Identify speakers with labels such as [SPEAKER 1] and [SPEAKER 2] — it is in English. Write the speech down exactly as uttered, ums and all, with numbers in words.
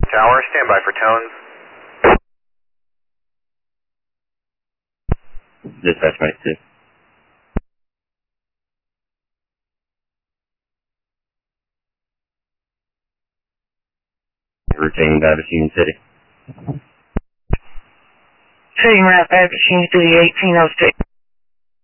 [SPEAKER 1] Tower, stand by for tones.
[SPEAKER 2] Dispatch Mike two. Routine Baptist Union City.
[SPEAKER 3] Sitting right Baptist Union City, eighteen oh six.